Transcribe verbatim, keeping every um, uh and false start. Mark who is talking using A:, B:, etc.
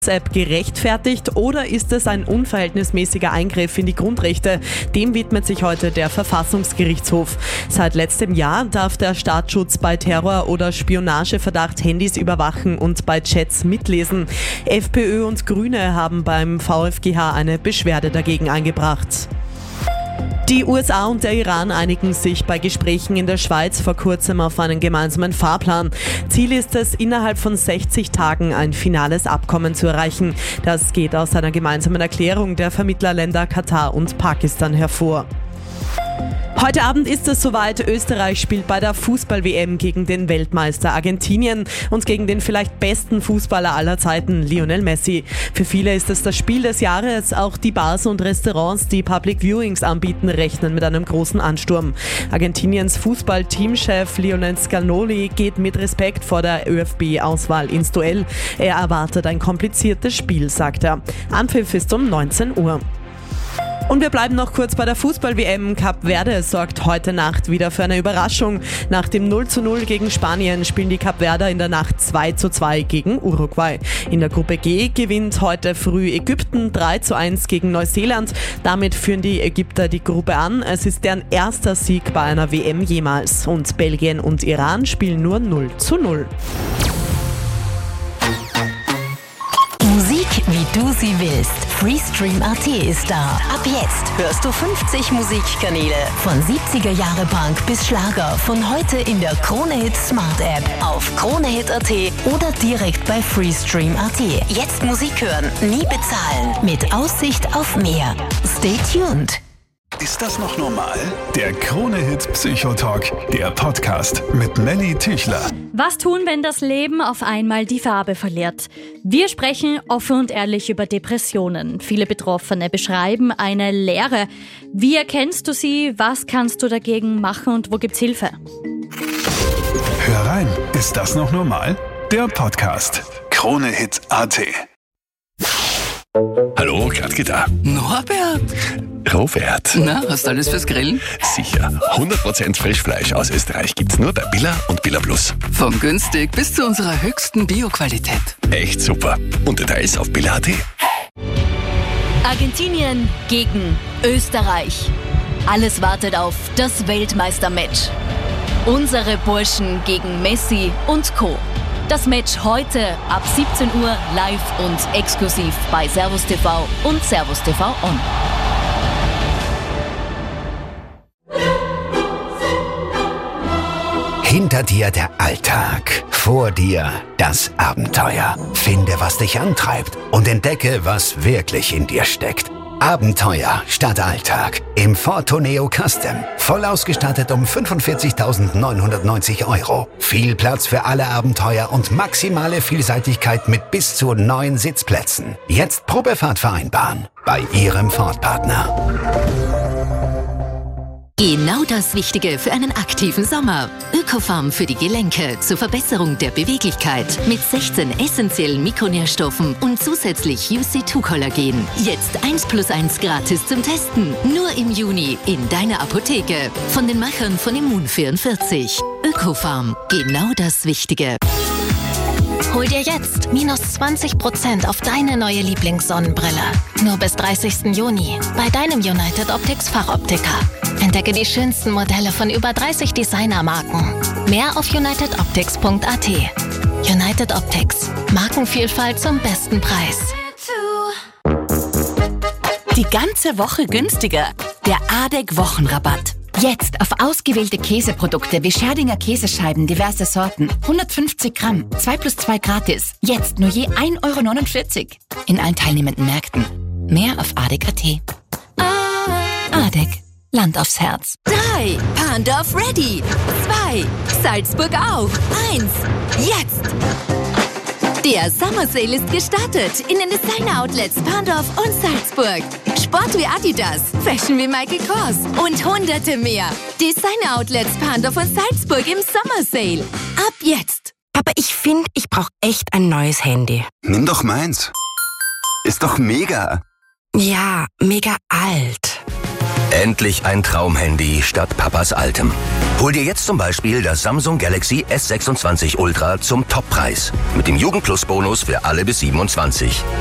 A: App gerechtfertigt oder ist es ein unverhältnismäßiger Eingriff in die Grundrechte? Dem widmet sich heute der Verfassungsgerichtshof. Seit letztem Jahr darf der Staatsschutz bei Terror- oder Spionageverdacht Handys überwachen und bei Chats mitlesen. FPÖ und Grüne haben beim V F G H eine Beschwerde dagegen eingebracht. Die U S A und der Iran einigen sich bei Gesprächen in der Schweiz vor kurzem auf einen gemeinsamen Fahrplan. Ziel ist es, innerhalb von sechzig Tagen ein finales Abkommen zu erreichen. Das geht aus einer gemeinsamen Erklärung der Vermittlerländer Katar und Pakistan hervor. Heute Abend ist es soweit. Österreich spielt bei der Fußball-W M gegen den Weltmeister Argentinien und gegen den vielleicht besten Fußballer aller Zeiten, Lionel Messi. Für viele ist es das Spiel des Jahres. Auch die Bars und Restaurants, die Public Viewings anbieten, rechnen mit einem großen Ansturm. Argentiniens Fußball-Teamchef Lionel Scaloni geht mit Respekt vor der ÖFB-Auswahl ins Duell. Er erwartet ein kompliziertes Spiel, sagt er. Anpfiff ist um neunzehn Uhr. Und wir bleiben noch kurz bei der Fußball-W M. Kap Verde sorgt heute Nacht wieder für eine Überraschung. Nach dem null zu null gegen Spanien spielen die Kapverder in der Nacht zwei zu zwei gegen Uruguay. In der Gruppe G gewinnt heute früh Ägypten drei zu eins gegen Neuseeland. Damit führen die Ägypter die Gruppe an. Es ist deren erster Sieg bei einer W M jemals. Und Belgien und Iran spielen nur null zu null.
B: Musik, wie du sie willst. Freestream Punkt at ist da. Ab jetzt hörst du fünfzig Musikkanäle. Von siebziger Jahre Punk bis Schlager. Von heute in der Krone-Hit Smart App. Auf Kronehit Punkt at oder direkt bei Freestream Punkt at. Jetzt Musik hören, nie bezahlen. Mit Aussicht auf mehr. Stay tuned.
C: Ist das noch normal? Der Krone-Hit Psychotalk, der Podcast mit Melly Tüchler.
D: Was tun, wenn das Leben auf einmal die Farbe verliert? Wir sprechen offen und ehrlich über Depressionen. Viele Betroffene beschreiben eine Leere. Wie erkennst du sie? Was kannst du dagegen machen und wo gibt's Hilfe?
C: Hör rein, ist das noch normal? Der Podcast. Krone-Hit Punkt at.
E: Hallo, Gradke da.
F: Norbert!
E: Robert.
F: Na, hast du alles fürs Grillen?
E: Sicher. hundert Prozent Frischfleisch aus Österreich gibt's nur bei Billa und Billa Plus.
F: Von günstig bis zu unserer höchsten Bio-Qualität.
E: Echt super. Und Details auf Billa Punkt at.
B: Argentinien gegen Österreich. Alles wartet auf das Weltmeistermatch. Unsere Burschen gegen Messi und Co. Das Match heute ab siebzehn Uhr live und exklusiv bei Servus T V und Servus T V On.
G: Hinter dir der Alltag, vor dir das Abenteuer. Finde, was dich antreibt und entdecke, was wirklich in dir steckt. Abenteuer statt Alltag im Ford Tourneo Custom. Voll ausgestattet um fünfundvierzigtausendneunhundertneunzig Euro. Viel Platz für alle Abenteuer und maximale Vielseitigkeit mit bis zu neun Sitzplätzen. Jetzt Probefahrt vereinbaren bei Ihrem Ford-Partner.
B: Genau das Wichtige für einen aktiven Sommer. Ökofarm für die Gelenke zur Verbesserung der Beweglichkeit mit sechzehn essentiellen Mikronährstoffen und zusätzlich U C zwei Kollagen. Jetzt eins plus eins gratis zum Testen. Nur im Juni in deiner Apotheke. Von den Machern von Immun vierundvierzig. Ökofarm, genau das Wichtige.
H: Hol dir jetzt minus zwanzig Prozent auf deine neue Lieblingssonnenbrille. Nur bis dreißigsten Juni bei deinem United Optics Fachoptiker. Entdecke die schönsten Modelle von über dreißig Designermarken. Mehr auf united optics punkt at. United Optics. Markenvielfalt zum besten Preis.
I: Die ganze Woche günstiger. Der A D E C-Wochenrabatt. Jetzt auf ausgewählte Käseprodukte wie Scherdinger Käsescheiben, diverse Sorten. hundertfünfzig Gramm, zwei plus zwei gratis. Jetzt nur je ein Euro neunundvierzig. In allen teilnehmenden Märkten. Mehr auf A D E C punkt at. A D E C. Land aufs Herz.
B: Drei. Pandorf ready. Zwei. Salzburg auf. Eins. Jetzt. Der Summer Sale ist gestartet in den Designer-Outlets Pandorf und Salzburg. Sport wie Adidas, Fashion wie Michael Kors und hunderte mehr. Designer-Outlets Pandorf und Salzburg im Summer Sale. Ab jetzt.
I: Aber ich finde, ich brauche echt ein neues Handy.
J: Nimm doch meins. Ist doch mega.
I: Ja, mega alt.
J: Endlich ein Traumhandy statt Papas altem. Hol dir jetzt zum Beispiel das Samsung Galaxy S sechsundzwanzig Ultra zum Toppreis. Mit dem Jugendplus-Bonus für alle bis siebenundzwanzig.